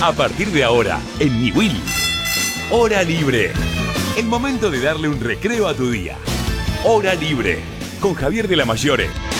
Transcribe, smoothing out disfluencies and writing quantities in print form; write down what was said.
A partir de ahora, en Niwil. Hora Libre. El momento de darle un recreo a tu día. Hora Libre. Con Javier de la Mayore.